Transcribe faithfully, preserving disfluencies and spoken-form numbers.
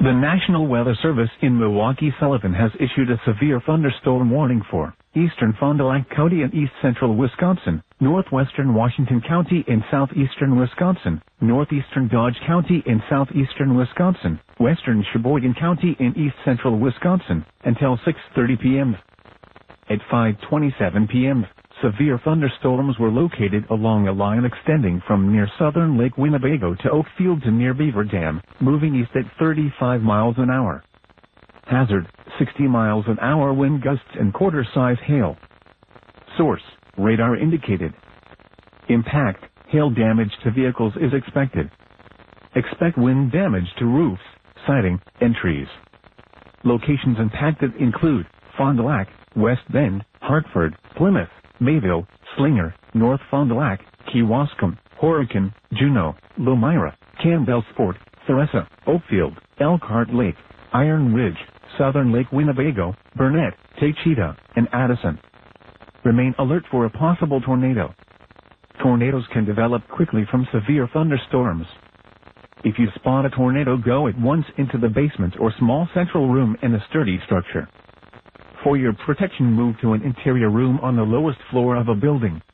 The National Weather Service in Milwaukee-Sullivan has issued a severe thunderstorm warning for eastern Fond du Lac County in east-central Wisconsin, northwestern Washington County in southeastern Wisconsin, northeastern Dodge County in southeastern Wisconsin, western Sheboygan County in east-central Wisconsin, until six thirty p m At five twenty-seven p m, severe thunderstorms were located along a line extending from near southern Lake Winnebago to Oakfield to near Beaver Dam, moving east at thirty-five miles an hour. Hazard, sixty miles an hour wind gusts and quarter-size hail. Source, radar indicated. Impact, hail damage to vehicles is expected. Expect wind damage to roofs, siding, and trees. Locations impacted include Fond du Lac, West Bend, Hartford, Plymouth, Mayville, Slinger, North Fond du Lac, Kewaskum, Horicon, Juneau, Lomira, Campbellsport, Theresa, Oakfield, Elkhart Lake, Iron Ridge, Southern Lake Winnebago, Burnett, Taycheedah, and Addison. Remain alert for a possible tornado. Tornadoes can develop quickly from severe thunderstorms. If you spot a tornado, go at once into the basement or small central room in a sturdy structure. For your protection, move to an interior room on the lowest floor of a building.